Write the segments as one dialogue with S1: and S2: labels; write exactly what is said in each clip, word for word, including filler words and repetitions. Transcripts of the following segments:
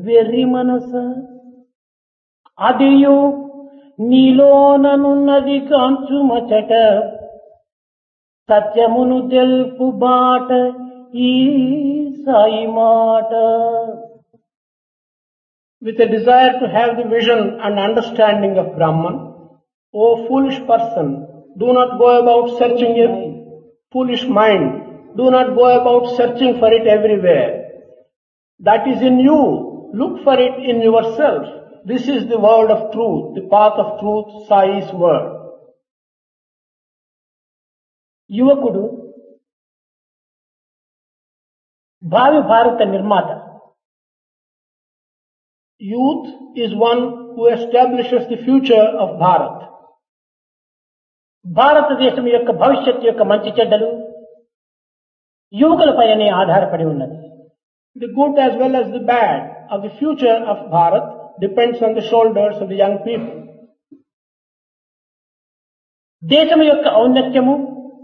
S1: వెర్రి మనస అదియు నీలోననున్నది కాంచుమచట సత్యమును తెలుపు బాట ఈ సాయి మాట.
S2: With a desire to have the vision and understanding of Brahman, O foolish person, do not go about searching it. Foolish mind, do not go about searching for it everywhere. That is in you. Look for it in yourself. This is the word of truth, the path of truth, Sai's word.
S1: యువకుడు భావి భారత నిర్మాత.
S2: Youth is one who establishes the future of Bharat.
S1: భారతదేశం యొక్క భవిష్యత్తు యొక్క మంచి చెడ్డలు యువకులపైనే ఆధారపడి ఉన్నది.
S2: The good as well as the bad of the future of Bharat depends on the shoulders of the young people.
S1: దేశం యొక్క ఔన్నత్యము,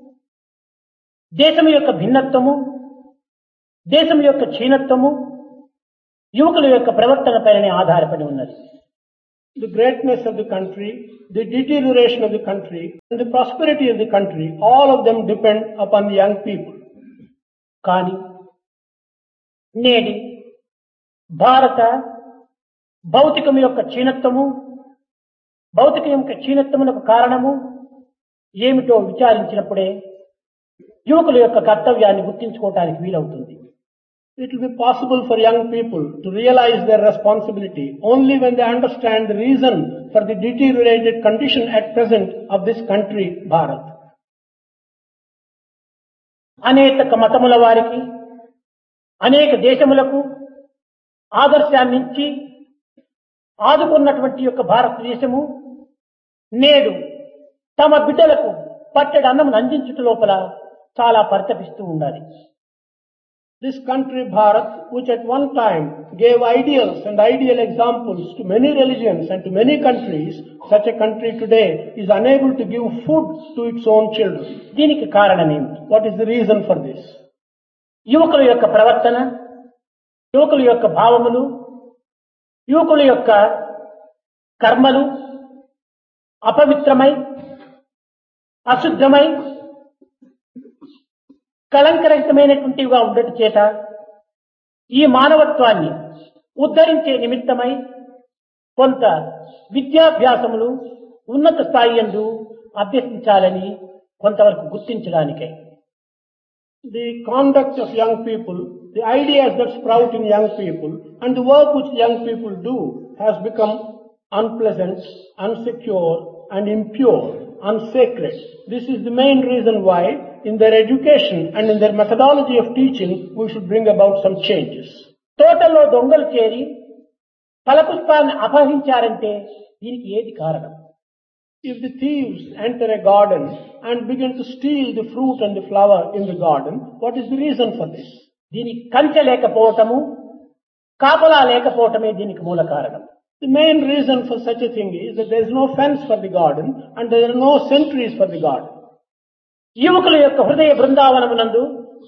S1: దేశం యొక్క భిన్నత్వము, దేశం యొక్క క్షీణత్వము యువకుల యొక్క ప్రవర్తనపైనే ఆధారపడి ఉన్నది.
S2: The greatness of the country, the deterioration of the country, and the prosperity of the country, all of them depend upon the young people.
S1: కానీ నేడి భారత భౌతికం యొక్క క్షీణత్వము, భౌతికం యొక్క క్షీణత్వమునకు కారణము ఏమిటో విచారించినప్పుడే యువకుల యొక్క కర్తవ్యాన్ని గుర్తించుకోవటానికి వీలవుతుంది.
S2: It will be possible for young people to realize their responsibility only when they understand the reason for the deteriorated condition at present of this country, Bharat.
S1: అనేక మతముల వారికి, అనేక దేశములకు ఆదర్శాన్నిచ్చి ఆదుకున్నటువంటి యొక్క భారతదేశము నేడు తమ బిడ్డలకు పట్టెడు అన్నమును అందించుట లోపల చాలా పరితపిస్తూ ఉండాలి.
S2: This country, Bharat, which at one time gave ideals and ideal examples to many religions and to many countries, such a country today is unable to give food to its own children.
S1: దీనికి కారణమేమిటి?
S2: What is the reason for this?
S1: యువకుల యొక్క ప్రవర్తన, యువకుల యొక్క భావములు, యువకుల యొక్క కర్మలు అపవిత్రమై, అశుద్ధమై, కళంకరహితమైనటువంటివిగా ఉండటం చేత ఈ మానవత్వాన్ని ఉద్ధరించే నిమిత్తమై కొంత విద్యాభ్యాసములు ఉన్నత స్థాయి యందు అభ్యసించాలని కొంతవరకు గుర్తించడానికే.
S2: The conduct of young people, the ideas that sprout in young people, and the work which young people do has become unpleasant, unsecure, and impure, unsacred. This is the main reason why in their education and in their methodology of teaching we should bring about some changes.
S1: తోటలో దొంగలు చేరి ఫలపుష్పాన్ని అపహరించారంటే దీనికి ఏది కారణం?
S2: If the thieves enter a garden and begin to steal the fruit and the flower in the garden, what is the reason for this?
S1: దీనికి కంచె లేకపోవటము, కాపలా లేకపోవటమే దీనికి మూల కారణం.
S2: The main reason for such a thing is that there is no fence for the garden and there are no sentries for the garden.
S1: యువకుల యొక్క హృదయ బృందావనమునందు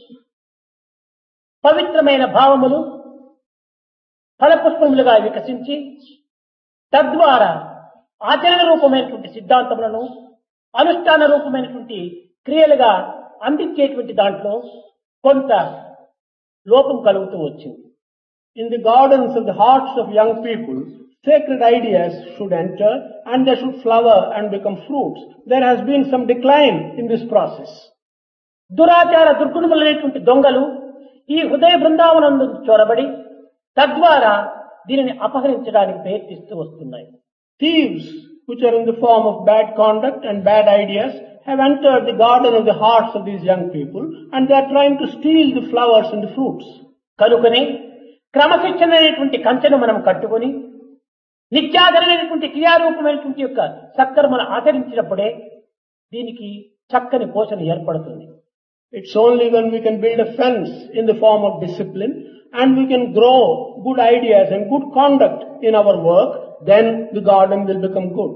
S1: పవిత్రమైన భావములు ఫలపుష్పములుగా వికసించి తద్వారా ఆచరణ రూపమైనటువంటి సిద్ధాంతములను అనుష్ఠాన రూపమైనటువంటి క్రియలుగా అందించేటువంటి దాంట్లో కొంత లోపం కలుగుతూ వచ్చింది.
S2: In the gardens of the hearts of young people, sacred ideas should enter and they should flower and become fruits. There has been some decline in this process.
S1: దురాచార దుర్గుణములైనటువంటి దొంగలు ఈ హృదయ బృందావనందు చొరబడి తద్వారా దీనిని అపహరించడానికి ప్రయత్నిస్తూ వస్తున్నాయి.
S2: Thieves, which are in the form of bad conduct and bad ideas, have entered the garden of the hearts of these young people and they are trying to steal the flowers and the fruits.
S1: కనుకనే క్రమశిక్షణ అనేటువంటి కంచెను మనం కట్టుకొని నిత్యాధరైనటువంటి క్రియారూపమైనటువంటి యొక్క సత్కర్మను ఆచరించినప్పుడే దీనికి చక్కని పోషణ ఏర్పడుతుంది.
S2: It's only when we can build a fence in the form of discipline and we can grow good ideas and good conduct in our work, then the garden will become good.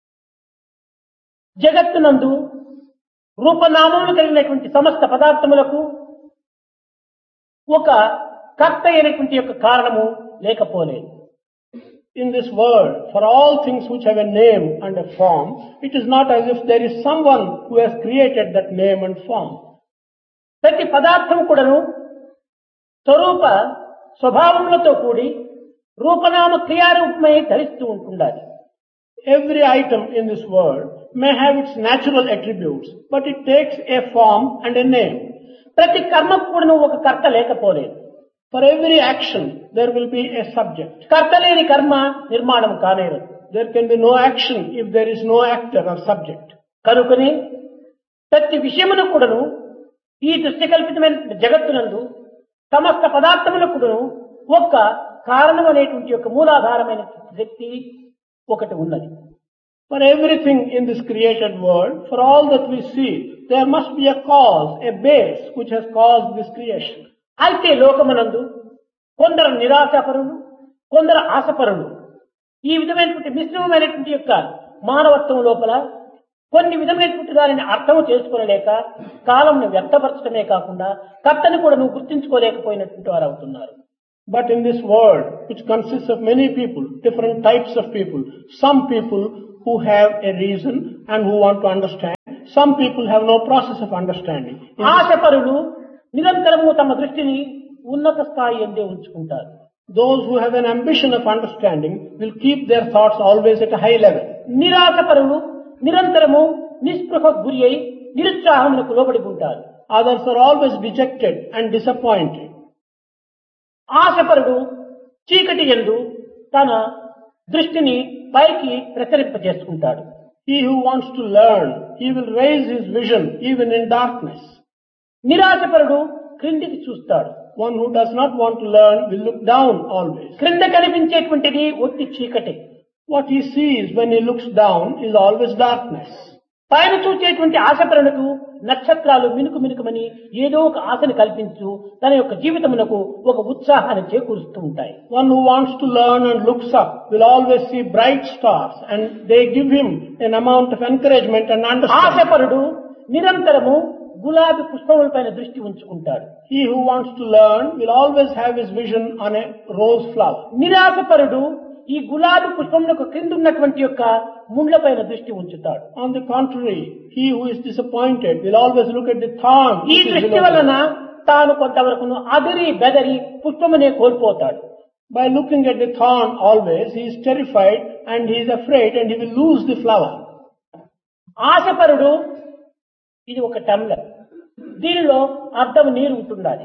S1: జగత్తునందు రూపనామములు కలిగినటువంటి సమస్త పదార్థములకు ఒక కర్త అయినటువంటి యొక్క కారణము లేకపోలేదు.
S2: In this world, for all things which have a name and a form, it is not as if there is someone who has created that name and form.
S1: ప్రతి పదార్థం కూడాను స్వరూప స్వభావములతో కూడి రూపనామ క్రియారూపమై ధరిస్తూ ఉంటుండాలి.
S2: Every item in this world may have its natural attributes, but it takes a form and a name.
S1: ప్రతి కర్మకు కూడాను ఒక కర్త లేకపోలేదు.
S2: For every action, there will be a subject.
S1: కర్త లేని కర్మ నిర్మాణం కానేరదు.
S2: There can be no action if there is no actor or subject.
S1: కనుకని ప్రతి విషయమును కూడాను ఈ దృశ్యకల్పితమైన జగత్తునందు సమస్త పదార్థములకు కూడాను ఒక్క కారణం అనేటువంటి యొక్క మూలాధారమైన శక్తి ఒకటి ఉన్నది.
S2: For everything in this created world, for all that we see, there must be a cause, a base which has caused this creation.
S1: అయితే లోకమునందు కొందరు నిరాశపరులు, కొందరు ఆశపరులు, ఈ విధమైనటువంటి మిశ్రమమైనటువంటి యొక్క మానవత్వం లోపల కొన్ని విధమైనటువంటి దానిని అర్థము చేసుకోలేక కాలంను వ్యర్థపరచడమే కాకుండా కర్తను కూడా నువ్వు గుర్తించుకోలేకపోయినటువంటి వారు అవుతున్నారు.
S2: But in this world, which consists of many people, different types of people, some people who have a reason and who want to understand, some people have no process of understanding.
S1: ఆశపరులు నిరంతరము తమ దృష్టిని ఉన్నత స్థాయి ఎందే ఉంచుకుంటారు.
S2: Those who have an ambition of understanding will keep their thoughts always at a high level.
S1: నిరాశపరులు నిరంతరము నిస్పృహకు గురి అయి నిరుత్సాహములకు లోబడి ఉంటారు.
S2: Others are always dejected and disappointed.
S1: ఆశపరుడు చీకటి యందు తన దృష్టిని పైకి ప్రసరింపజేసుకుంటాడు.
S2: He who wants to learn, he will raise his vision even in darkness.
S1: నిరాశపరుడు క్రిందికి చూస్తాడు.
S2: One who does not want to learn will look down always.
S1: క్రింద కనిపించేటువంటిది ఒట్టి చీకటి.
S2: What he sees when he looks down is always darkness.
S1: పైన చూచేటువంటి ఆశపరులకు నక్షత్రాలు మినుకు మినుకుమని ఏదో ఒక ఆశను కల్పించు తన యొక్క జీవితమునకు ఒక ఉత్సాహాన్ని చేకూరుస్తూ ఉంటాయి.
S2: One who wants to learn and looks up will always see bright stars and they give him an amount of encouragement and understanding.
S1: ఆశపరుడు నిరంతరము గులాబీ పుష్పములపైన దృష్టి ఉంచుకుంటాడు.
S2: He who wants to learn will always have his vision on a rose flower.
S1: నిరాశపరుడు ఈ గులాబీ పుష్పములకు క్రింద ఉన్నటువంటి యొక్క ముండ్లపైన దృష్టి ఉంచుతాడు.
S2: On the contrary, he who is disappointed will always look at the thorn.
S1: ఈ దృష్టి వలన తాను కొంతవరకు అదిరి బెదరి పుష్పమునే కోల్పోతాడు.
S2: By looking at the thorn always, he is terrified and he is afraid and he will lose the flower.
S1: ఆశపరుడు ఇది ఒక tumbler, దీనిలో అర్థం నీరు ఉంటుండాలి.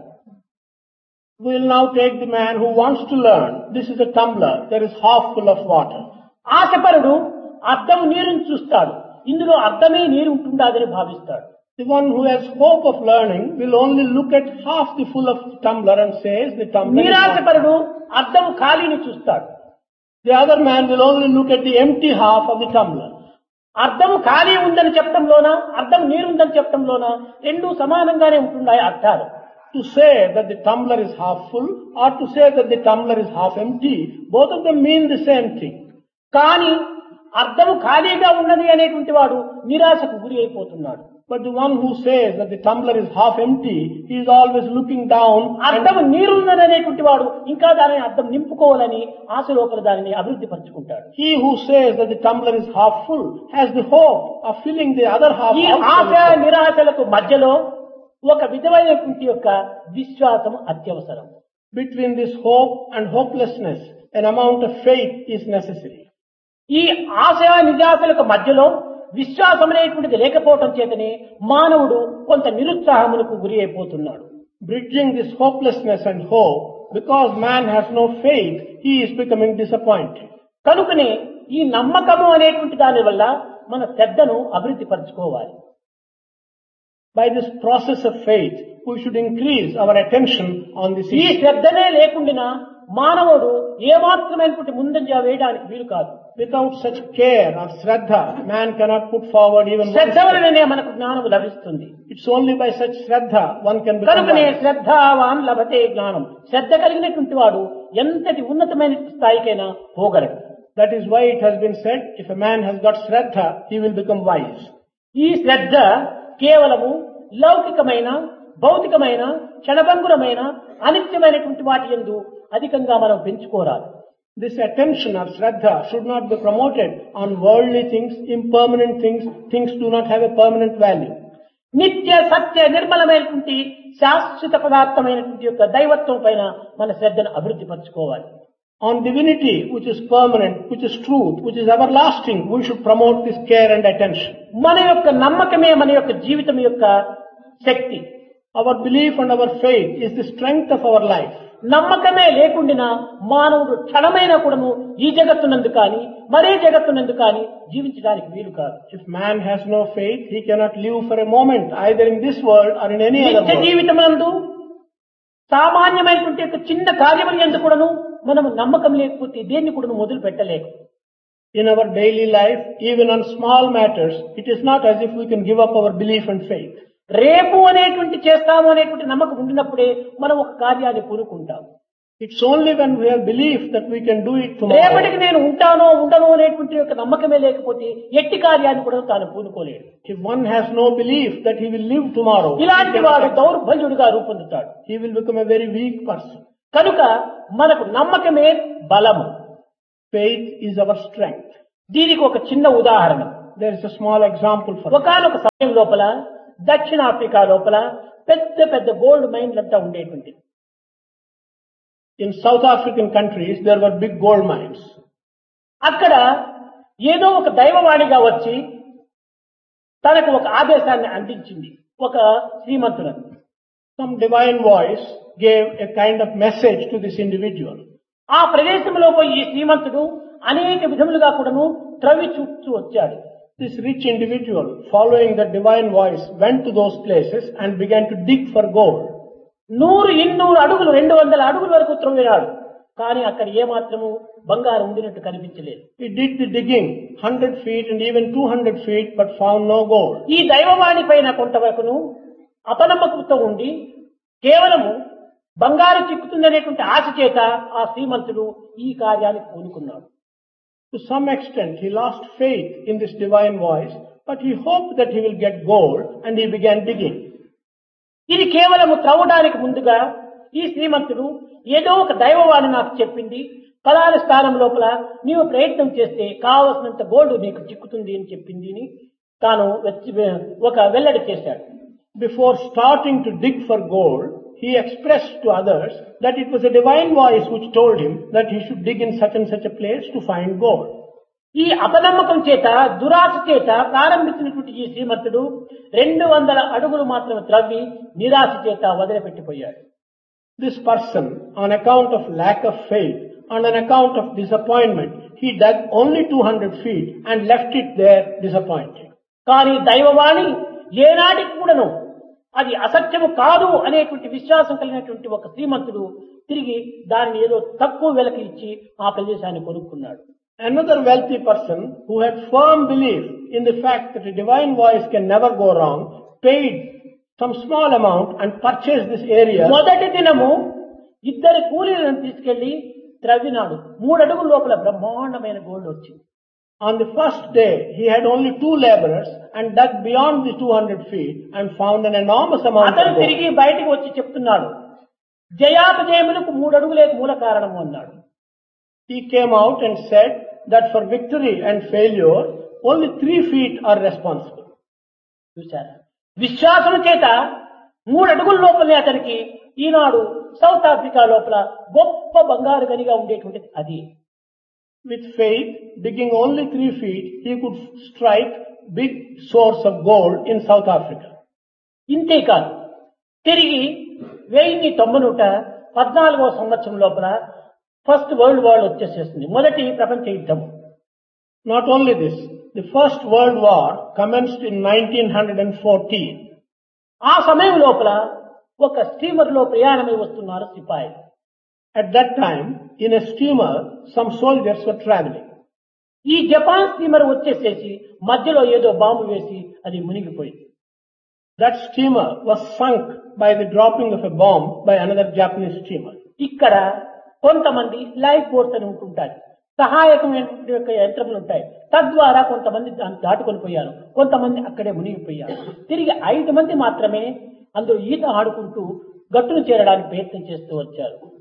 S2: We will now take the man who wants to learn. This is a tumbler. There is half full of water.
S1: ఆశపరుడు అర్థం నీరుని చూస్తాడు, ఇందులో అర్థమే నీరు ఉంటుండాదని భావిస్తాడు.
S2: The one who has hope of learning will only look at half the full of tumbler and says the tumbler.
S1: నిరాశపరుడు అర్థం ఖాళీని చూస్తాడు.
S2: The other man will only look at the empty half of the tumbler.
S1: అర్థం ఖాళీ ఉందని చెప్పడంలోనా అర్థం నీరు ఉందని చెప్పడంలోనా రెండు సమానంగానే ఉంటున్నాయి అర్థాలు.
S2: To say that the tumbler is half full or to say that the tumbler is half empty, both of them mean the same thing.
S1: కానీ అర్థం ఖాళీగా ఉన్నది అనేటువంటి వాడు నిరాశకు గురి అయిపోతున్నాడు.
S2: But the one who says that the tumbler is half empty, he is always looking down.
S1: అర్థం నీరున్నది అనేటువంటి వాడు ఇంకా దానిని అర్థం నింపుకోవాలని ఆశ లోపల దానిని అభివృద్ధి పరుచుకుంటాడు.
S2: He who says that the tumbler is half full has the hope of filling the other half.
S1: ఈ ఆశ నిరాశలకు మధ్యలో ఒక విధమైనటువంటి యొక్క విశ్వాసం అత్యవసరం.
S2: Between this hope and hopelessness, an amount of faith is necessary.
S1: ఈ ఆశ నిరాశలకు మధ్యలో విశ్వాసం అనేటువంటిది లేకపోవటం చేతనే మానవుడు కొంత నిరుత్సాహములకు గురి అయిపోతున్నాడు.
S2: Bridging this hopelessness and hope, because man has no faith, he is becoming disappointed.
S1: కనుకనే ఈ నమ్మకము అనేటువంటి దాని వల్ల మన శ్రద్ధను అభివృద్ధి పరచుకోవాలి.
S2: By this process of faith, we should increase our attention on this
S1: ఈ
S2: issue.
S1: శ్రద్ధనే లేకుండా మానవుడు ఏమాత్రమైనటువంటి ముందంజ వేయడానికి వీలు కాదు.
S2: Without such care or shraddha, man cannot put forward even one
S1: Shraddha
S2: step.
S1: వలననే మనకు జ్ఞానము లభిస్తుంది.
S2: It's only by such shraddha one can become
S1: కనుకనే
S2: wise.
S1: శ్రద్ధావాన్ లభతే జ్ఞానం. శ్రద్ధ కలిగినటువంటి వాడు ఎంతటి ఉన్నతమైన స్థాయికైనా పోగలడు.
S2: That is why it has been said, if a man has got shraddha, he will become wise.
S1: ఈ శ్రద్ధ కేవలము లౌకికమైన భౌతికమైన క్షణభంగురమైన అనిత్యమైనటువంటి వాటి యందు అధికంగా మనం పెంచుకోరాదు.
S2: This attention or shraddha should not be promoted on worldly things, impermanent things, things do not have a permanent value.
S1: నిత్య సత్య నిర్మలమైనటువంటి శాశ్వత పదార్థమైనటువంటి యొక్క దైవత్వం పైన మన శ్రద్ధను అభివృద్ధి పరచుకోవాలి.
S2: On divinity, which is permanent, which is truth, which is everlasting, we should promote this care and attention.
S1: మన యొక్క నమ్మకమే మన యొక్క జీవితం యొక్క శక్తి.
S2: Our belief and our faith is the strength of our life.
S1: నమ్మకమే లేకుండా మానవుడు క్షణమైన కూడాను ఈ జగత్తునందు కానీ మరే జగత్తునందు కానీ జీవించడానికి వీలు కాదు.
S2: If man has no faith, he cannot live for a moment, either in this world or in any other
S1: నిత్య
S2: world.
S1: జీవితమునందు సామాన్యమైనటువంటి యొక్క చిన్న కార్యములు ఎందుకు కూడాను మనము నమ్మకం లేకపోతే దేన్ని కూడాను మొదలు పెట్టలేము.
S2: In our daily life, even on small matters, it is not as if we can give up our belief and faith.
S1: రేపు అనేటువంటి చేస్తాము అనేటువంటి నమ్మకం ఉండినప్పుడే మనం ఒక కార్యాన్ని పూనుకుంటాం.
S2: It's only when we have belief that we can do it tomorrow.
S1: రేపటికి నేను ఉంటానో ఉండనో అనేటువంటి యొక్క నమ్మకమే లేకపోతే ఎట్టి కార్యాన్ని కూడా తాను పూనుకోలేడు.
S2: If one has no belief that he will live tomorrow,
S1: ఇలాంటి వాడు దౌర్బల్యుడిగా రూపొందుతాడు.
S2: he will become a very weak person.
S1: కనుక మనకు నమ్మకమే బలము.
S2: Faith is our strength.
S1: దీనికి ఒక చిన్న ఉదాహరణ.
S2: There is a small example for that.
S1: ఒకనొక సమయం లోపల దక్షిణాఫ్రికా లోపల పెద్ద పెద్ద గోల్డ్ మైన్లంతా ఉండేటువంటి.
S2: In South African countries, there were big gold mines.
S1: అక్కడ ఏదో ఒక దైవవాణిగా వచ్చి తనకు ఒక ఆదేశాన్ని అందించింది ఒక శ్రీమంతులను.
S2: Some divine voice gave a kind of message to this individual.
S1: ఆ ప్రదేశంలో పోయి ఈ శ్రీమంతుడు అనేక విధములుగా కూడాను త్రవ్వి చూస్తూ వచ్చాడు.
S2: This rich individual, following the divine voice, went to those places and began to dig for gold.
S1: నూరు ఇన్నూరు అడుగులు రెండు వందల అడుగుల వరకు త్రవ్వినాడు. కానీ అక్కడ ఏమాత్రము బంగారం ఉండినట్టు కనిపించలేదు.
S2: He did the digging one hundred feet and even two hundred feet but found no gold.
S1: ఈ దైవవాణి పైన కొంతవరకును అపనమ్మకంతో ఉండి కేవలము బంగారు చిక్కుతుందనేటువంటి ఆశ చేత ఆ శ్రీమంతుడు ఈ కార్యానికి పూనుకున్నాడు.
S2: To some extent, he lost faith in this divine voice, but he hoped that he will get gold and he began digging.
S1: ఇది కేవలము త్రవ్వడానికి ముందుగా ఈ శ్రీమంతుడు ఏదో ఒక దైవవాణి నాకు చెప్పింది, పలానా స్థానం లోపల నీవు ప్రయత్నం చేస్తే కావలసినంత గోల్డ్ నీకు చిక్కుతుంది అని చెప్పింది అని తాను ఒక వెల్లడి చేశాడు.
S2: Before starting to dig for gold, he expressed to others that it was a divine voice which told him that he should dig in such and such a place to find gold.
S1: ఈ అపనమ్మకం చేత దురాశ చేత ప్రారంభించినటువంటి ఈ శ్రీమంతుడు రెండు వందల అడుగులు మాత్రం త్రవ్వి నిరాశ చేత వదిలిపెట్టిపోయాడు.
S2: This person, on account of lack of faith, on an account of disappointment, he dug only two hundred feet and left it there disappointed.
S1: కానీ దైవవాణి ఏనాటికి కూడాను అది అసత్యము కాదు అనేటువంటి విశ్వాసం కలిగినటువంటి ఒక శ్రీమంతుడు తిరిగి దానిని ఏదో తక్కువ వెలకి ఇచ్చి ఆ ప్రదేశాన్ని కొనుక్కున్నాడు.
S2: Another wealthy person who had firm belief in the fact that a divine voice can never go wrong paid some small amount and purchased this area.
S1: మొదటి దినము ఇద్దరు కూలీలను తీసుకెళ్లి త్రవ్వినాడు. మూడు అడుగుల లోపల బ్రహ్మాండమైన గోల్డ్ వచ్చింది.
S2: On the first day, he had only two laborers and dug beyond the two hundred feet and found an enormous amount
S1: అతను
S2: of gold.
S1: తిరిగి బయటకు వచ్చి చెప్తున్నాడు, జయాపజయములకు మూడు అడుగులే మూల కారణము అన్నాడు.
S2: He came out and said that for victory and failure, only three feet are responsible.
S1: చూశారా, విశ్వాసం చేత మూడు అడుగుల లోపలే అతనికి ఈనాడు సౌత్ ఆఫ్రికా లోపల గొప్ప బంగారు గనిగా ఉండేటువంటిది అది.
S2: With faith, digging only three feet, he could strike big source of gold in South Africa.
S1: ఇంతేకాదు, తిరిగి వెయ్యి తొంభై నూట పద్నాలుగో సంవత్సరం లోపల ఫస్ట్ వరల్డ్ వార్ వచ్చేసేస్తుంది, మొదటి ప్రపంచ యుద్ధం.
S2: Not only this, the first world war commenced in nineteen fourteen.
S1: ఆ సమయం లోపల ఒక స్టీమర్ లో ప్రయాణమై వస్తున్నారు సిపాయి.
S2: At that time, in a steamer, some soldiers were traveling.
S1: ఈ జపాన్ స్టీమర్ వచ్చేసేసి మధ్యలో ఏదో బాంబు వేసి అది మునిగిపోయింది.
S2: That steamer was sunk by the dropping of a bomb by another Japanese steamer.
S1: ఇక్కడ కొంతమంది లైఫ్ బోట్స్ అని ఉంటుంటాయి, సహాయకమైనటువంటి యొక్క యంత్రములు ఉంటాయి. తద్వారా కొంతమంది దాన్ని దాటుకొని పోయారు, కొంతమంది అక్కడే మునిగిపోయారు. తిరిగి ఐదు మంది మాత్రమే అందులో ఈత ఆడుకుంటూ గట్టును చేరడానికి ప్రయత్నం చేస్తూ వచ్చారు.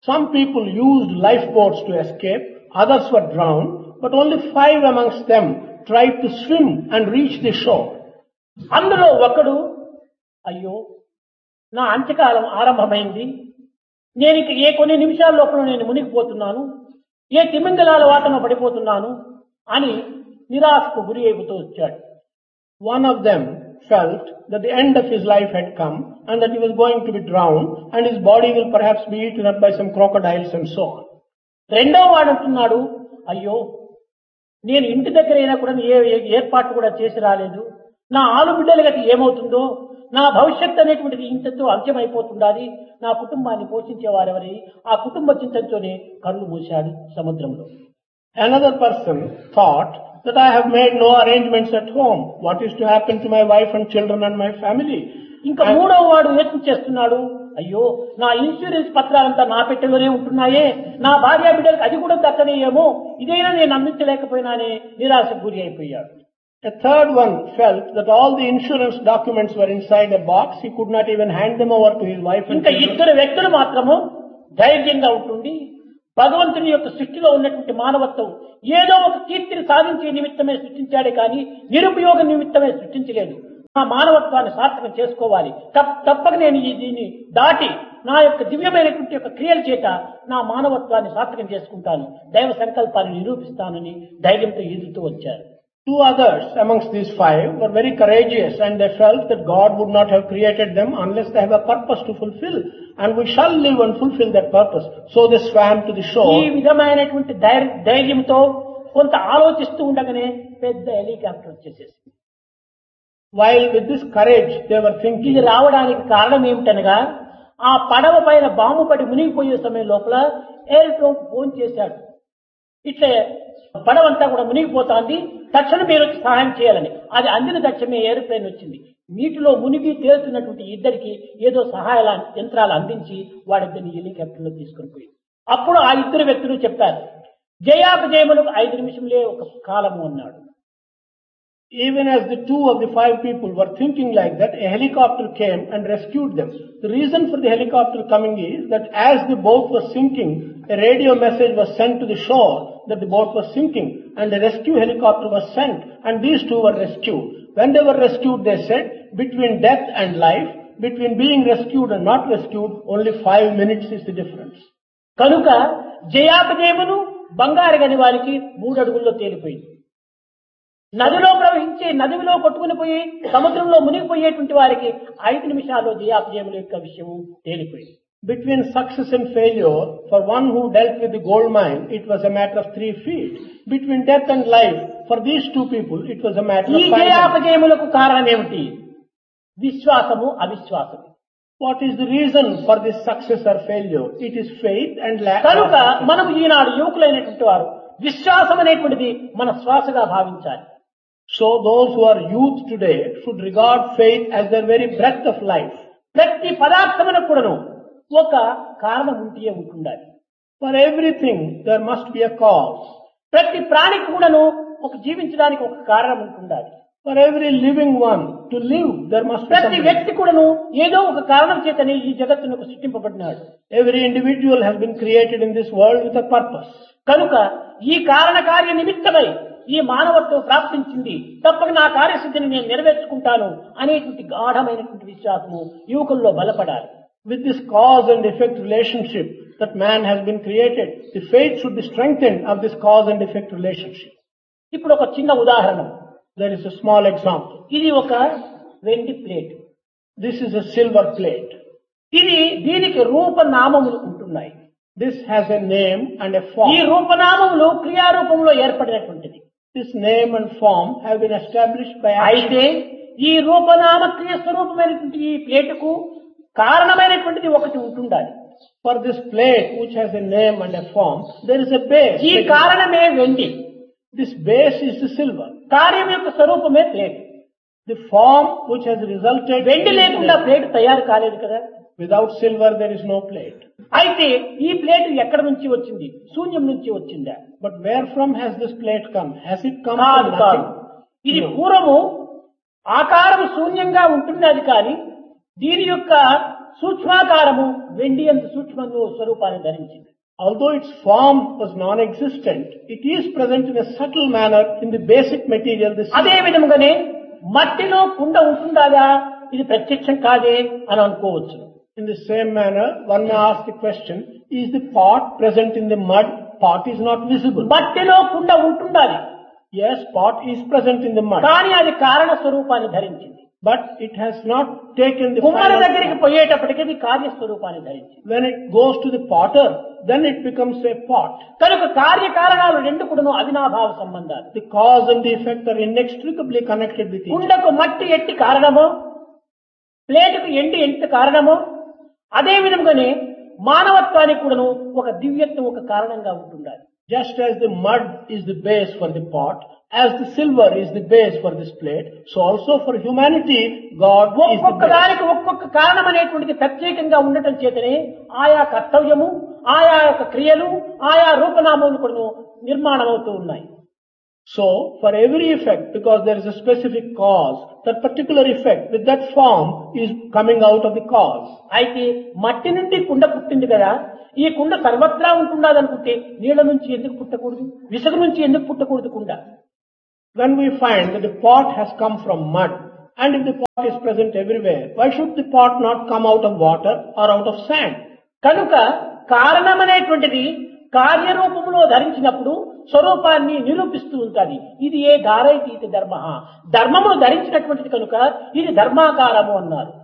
S2: Some people used lifeboats to escape, others were drowned, but only five amongst them tried to swim and reach the shore.
S1: అందులో ఒకడు అయ్యో నా అంత్యకాలం ఆరంభమైంది, నేను ఇక ఏ కొన్ని నిమిషాల లోపల నేను మునిగిపోతున్నాను, ఏ తిమింగలాల వాటన పడిపోతున్నాను అని నిరాశకు గురి అయిపోతూ వచ్చాడు.
S2: One of them felt that the end of his life had come and that he was going to be drowned and his body will perhaps be eaten up by some crocodiles and so on.
S1: రెండవ వాడు అంటున్నాడు, అయ్యో నేను ఇంటి దగ్గర అయినా కూడా ఏ ఏ- ఏర్పాటు కూడా చేసి రాలేదు, నా ఆలుబిడ్డల గతి ఏమవుతుందో, నా భవిష్యత్తు అనేటువంటిది ఇంతతో అంత్యమైపోతుండాలి, నా కుటుంబాన్ని పోషించేవారెవరి, ఆ కుటుంబ చింతతోనే కళ్ళు మూశాడు సముద్రంలో.
S2: Another person thought that I have made no arrangements at home. What is to happen to my wife and children and my family?
S1: ఇంకా మూడవ వాడు యోచన చేస్తున్నాడు, అయ్యో నా ఇన్సూరెన్స్ పత్రాలంతా నా పెట్టెలోనే ఉంటున్నాయే, నా భార్య బిడ్డలకు అది కూడా దక్కనేయేమో, ఇదైనా నేను అందించలేకపోయినానే నిరాశకు గురి అయిపోయాడు.
S2: A third one felt that all the insurance documents were inside a box. He could not even hand them over to his wife and
S1: ఇంకా
S2: children.
S1: ఇద్దరు వ్యక్తులు మాత్రము ధైర్యంగా ఉంటుండి భగవంతుని యొక్క సృష్టిలో ఉన్నటువంటి మానవత్వం ఏదో ఒక కీర్తిని సాధించే నిమిత్తమే సృష్టించాడే కానీ నిరుపయోగ నిమిత్తమే సృష్టించలేదు. నా మానవత్వాన్ని సార్థకం చేసుకోవాలి, తప్- తప్పక నేను ఈ దీన్ని దాటి నా యొక్క దివ్యమైనటువంటి యొక్క క్రియల చేత నా మానవత్వాన్ని సార్థకం చేసుకుంటాను, దైవ సంకల్పాన్ని నిరూపిస్తానని ధైర్యంతో ఈదుతూ వచ్చారు.
S2: Two others amongst these five were very courageous and they felt that God would not have created them unless they have a purpose to fulfill, and we shall live and fulfill that purpose. So they swam to the
S1: ఈ
S2: shore.
S1: విధమైనటువంటి ధైర్య- ధైర్యంతో కొంత ఆలోచిస్తూ ఉండగానే పెద్ద helicopter వచ్చేసేసి
S2: While with this courage they were
S1: ఇది
S2: thinking,
S1: రావడానికి కారణం ఏమిటనగా ఆ పడవ పైన బాంబు పడి మునిగిపోయే సమయం లోపల ఎయిర్ఫోన్ ఫోన్ చేశాడు, ఇట్లా పడవంతా కూడా మునిగిపోతాంది, తక్షణం మీరు వచ్చి సహాయం చేయాలని. అది అందిన తక్షణమే ఏరోప్లేన్ వచ్చింది. నీటిలో మునిగి తేలుతున్నటువంటి ఇద్దరికి ఏదో సహాయ యంత్రాలు అందించి వాడిద్దరిని హెలికాప్టర్లో తీసుకుని పోయింది. అప్పుడు ఆ ఇద్దరు వ్యక్తులు చెప్పారు, జయాపజయములకు ఐదు నిమిషంలే ఒక కాలము అన్నాడు.
S2: even as the two of the five people were thinking like that, a helicopter came and rescued them. The reason for the helicopter coming is that as the boat was sinking, a radio message was sent to the shore that the boat was sinking, and a rescue helicopter was sent, and these two were rescued. When they were rescued, they said, between death and life, between being rescued and not rescued, only five minutes is the difference.
S1: కనుక జయాపజయమును బంగారు గని వారికి మూడు అడుగుల్లో తేలిపోయింది. నదిలో ప్రవహించి నదిలో కొట్టుకుని పోయి సముద్రంలో మునిగిపోయేటువంటి వారికి ఐదు నిమిషాల్లో జయాపజయముల యొక్క విషయము తేలిపోయింది.
S2: Between success and failure, for one who dealt with the gold mine, it was a matter of three feet. Between death and life, for these two people, it was a matter
S1: ఈ
S2: of five minutes.
S1: జయాపజయములకు కారణం ఏమిటి? విశ్వాసము అవిశ్వాసము.
S2: What is the reason for this success or failure? It is faith and lack
S1: కనుక
S2: of
S1: మనం ఈనాడు యువకులైనటువంటి వారు విశ్వాసం అనేటువంటిది మన శ్వాసగా భావించాలి.
S2: So those who are youth today should regard faith as their very breath of life.
S1: ప్రతి పదార్థమునకు కూడాను ఒక కారణం ఉంటే ఉంటుండాలి.
S2: For everything there must be a cause.
S1: ప్రతి ప్రాణికి కూడాను ఒక జీవించడానికి ఒక కారణం ఉంటుండాలి.
S2: For every living one to live there must be
S1: ప్రతి
S2: something.
S1: వ్యక్తి కూడాను ఏదో ఒక కారణం చేతనే ఈ జగత్తునకు సృష్టింపబడినాడు.
S2: Every individual has been created in this world with a purpose.
S1: కనుక ఈ కారణ కార్య నిమిత్తమై ఈ మానవత్వం ప్రాప్తించింది, తప్పక నా కార్యసిద్ధిని నేను నెరవేర్చుకుంటాను అనేటువంటి గాఢమైనటువంటి విశ్వాసము యువకుల్లో బలపడాలి.
S2: With this cause and effect relationship that man has been created, the faith should be strengthened of this cause and effect relationship.
S1: ఇప్పుడు ఒక చిన్న ఉదాహరణ,
S2: There is a small example.
S1: ఇది ఒక వెండి plate.
S2: This is a silver plate.
S1: ఇది దీనికి రూపనామములు ఉంటున్నాయి.
S2: This has a name and a
S1: ఈ
S2: form.
S1: రూపనామములు క్రియారూపంలో ఏర్పడినటువంటిది.
S2: This name and form have been established by action.
S1: అయితే ఈ రూపనామ క్రియ స్వరూపమైనటువంటి ఈ ప్లేటుకు కారణమైనటువంటిది ఒకటి ఉంటుండాలి.
S2: For this plate, which has a name and a form, there is a base.
S1: ఈ కారణమే వెండి,
S2: This base is the silver.
S1: కార్యం యొక్క స్వరూపమే plate.
S2: The form which has resulted
S1: వెండి
S2: in
S1: లేకుండా
S2: the-
S1: ప్లేట్ తయారు కాలేదు కదా.
S2: without silver there is no plate.
S1: అయితే ఈ ప్లేట్ ఎక్కడి నుంచి వచ్చింది? శూన్యం నుంచి వచ్చిందా?
S2: But where from has this plate come? Has it come
S1: కాదు
S2: from
S1: కాదు.
S2: nothing?
S1: ఇది
S2: No.
S1: పూర్వము ఆకారం శూన్యంగా ఉంటున్నది, కానీ దీని యొక్క సూక్ష్మాకారము వెండి అంత సూక్ష్మంలో స్వరూపాన్ని ధరించింది.
S2: Although its form was non-existent, it is present in a subtle manner in the basic material. This
S1: అదే విధముగానే మట్టిలో కుండ ఉంటుందా, ఇది ప్రత్యక్షం కాదే అని అనుకోవచ్చు.
S2: In the same manner, one may ask the question, is the pot present in the mud? Pot is not visible.
S1: మట్టిలో కుండ ఉంటుండాలి.
S2: Yes, pot is present in the mud.
S1: కానీ అది కారణ స్వరూపాన్ని ధరించింది.
S2: But it has not taken the
S1: కుమ్మరి
S2: final
S1: దగ్గరికి పోయేటప్పటికి అది కార్యస్వరూపాన్ని ధరించింది.
S2: When it goes to the potter, then it becomes a pot.
S1: కనుక కార్యకారణాలు రెండు కూడాను అవినాభావ సంబంధాలు.
S2: The cause and the effect are inextricably connected with each other.
S1: కుండకు మట్టి ఎట్టి కారణమో, ప్లేటుకు ఎండి ఎంత కారణమో, అదే విధంగానే మానవత్వానికి కూడాను ఒక దివ్యత్వం ఒక కారణంగా ఉంటుండాలి.
S2: Just as the mud is the base for the pot, as the silver is the base for this plate, so also for humanity, God is the
S1: ఒక్కొక్క
S2: base.
S1: దానికి ఒక్కొక్క కారణం అనేటువంటిది ప్రత్యేకంగా ఉండటం చేతనే ఆయా కర్తవ్యము, ఆయా యొక్క క్రియలు, ఆయా రూపనామములు కూడా నిర్మాణం అవుతూ ఉన్నాయి.
S2: So, for every effect, because there is a specific cause, that particular effect with that form is coming out of the cause.
S1: అయితే మట్టి నుండి కుండ పుట్టింది కదా, ఈ కుండ సర్వత్రా ఉంటున్నదనుకుంటే నీళ్ల నుంచి ఎందుకు పుట్టకూడదు, విసుగు నుంచి ఎందుకు పుట్టకూడదు కుండ?
S2: When we find that the pot has come from mud, and if the pot is present everywhere, why should the pot not come out of water or out of sand?
S1: కనుక కారణమనేటువంటిది కార్యరూపంలో ధరించినప్పుడు స్వరూపాన్ని నిరూపిస్తూ ఉంటుంది. ఇది ఏ ధారయతీతి ధర్మ, ధర్మమును ధరించినటువంటిది కనుక ఇది ధర్మాకారము అన్నారు.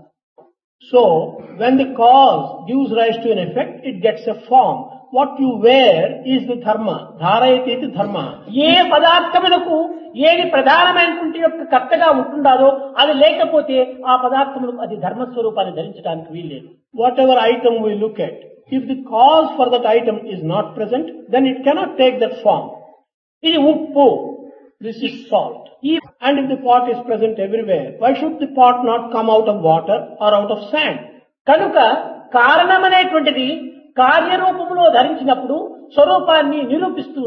S2: So, when the cause gives rise to an effect, it gets a form. What you wear is the dharma. Dharayati iti dharma.
S1: ఏ పదార్థములకు ఏది ప్రధానమైనటువంటి యొక్క కర్తగా ఉంటుండాలో అది లేకపోతే ఆ పదార్థములకు అది ధర్మస్వరూపాన్ని ధరించడానికి వీల్లేదు.
S2: Whatever item we look at, if the cause for that item is not present, then it cannot take that form.
S1: ఇది ఉప్పు,
S2: This is salt.
S1: ఈ
S2: And if the pot is present everywhere, why should the pot not come out of water or out of sand?
S1: కనుక కారణమనేటువంటిది కార్యరూపంలో ధరించినప్పుడు స్వరూపాన్ని నిరూపిస్తూ